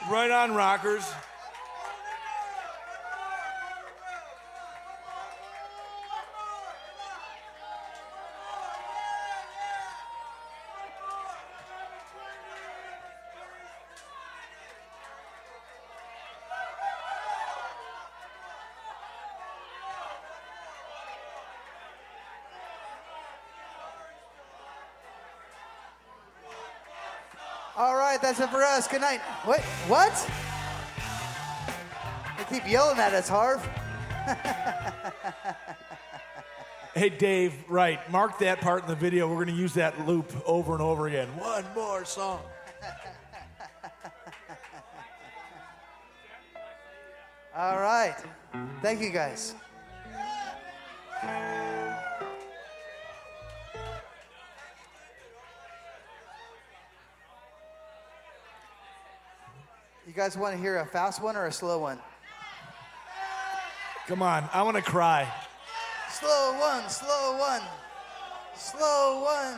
Right on, rockers. All right, that's it for us. Good night. Wait, what? They keep yelling at us, Harv. Hey, Dave, right. Mark that part in the video. We're going to use that loop over and over again. One more song. All right. Thank you, guys. You guys want to hear a fast one or a slow one? Come on. I want to cry. Slow one, slow one, slow one.